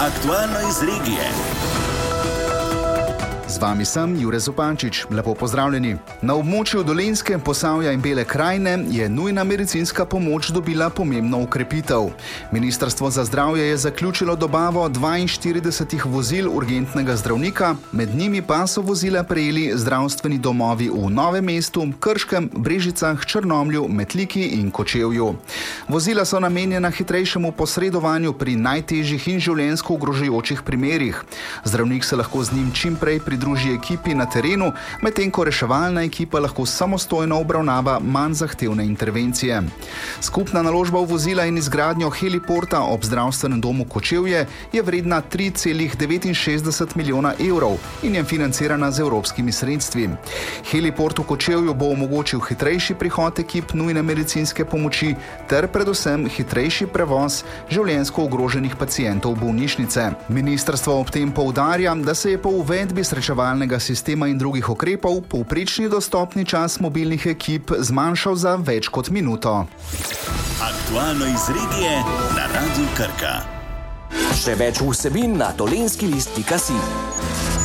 Aktualno iz regije. Z vami sem Jure Zupančič. Lepo pozdravljeni. Na območju Dolenjske, Posavja in Bele krajine je nujna medicinska pomoč dobila pomembno ukrepitev. Ministrstvo za zdravje je zaključilo dobavo 42 vozil urgentnega zdravnika, med njimi pa so vozila prejeli zdravstveni domovi v Novem mestu, Krškem, Brežicah, Črnomlju, Metliki in Kočevju. Vozila so namenjena hitrejšemu posredovanju pri najtežjih in življenjsko ogrožajočih primerih. Zdravnik se lahko z njim čim prej pridruži ekipi na terenu, medtem ko reševalna ekipa lahko samostojno obravnava manj zahtevne intervencije. Skupna naložba v vozila in izgradnjo heliporta ob zdravstvenem domu Kočevje je vredna 3,69 milijona evrov in je financirana z evropskimi sredstvi. Heliport v Kočevju bo omogočil hitrejši prihod ekip nujne medicinske pomoči ter predvsem hitrejši prevoz življenjsko ogroženih pacientov v bolnišnice. Ministrstvo ob tem poudarja, da se je po uvedbi srečevalnega sistema in drugih ukrepov povprečni dostopni čas mobilnih ekip zmanjšal za več kot minuto. Aktualno iz regije na Radiu Krka. Še več vsebin na dolenjskilist.si.